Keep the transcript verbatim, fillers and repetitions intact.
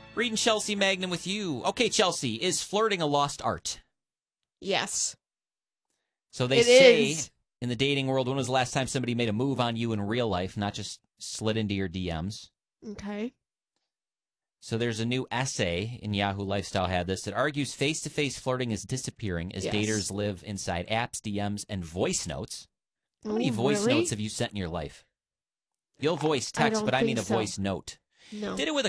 Reading Chelsea Magnum with you. Okay, Chelsea, is flirting a lost art? Yes. So they It say is. in the dating world, when was the last time somebody made a move on you in real life, not just slid into your D Ms? Okay. So there's a new essay in Yahoo Lifestyle had this that argues face-to-face flirting is disappearing as Yes. daters live inside apps, D Ms, and voice notes. How many Ooh, voice really? notes have you sent in your life? You'll voice I text, don't but I mean a think so. voice note. No. Did it with a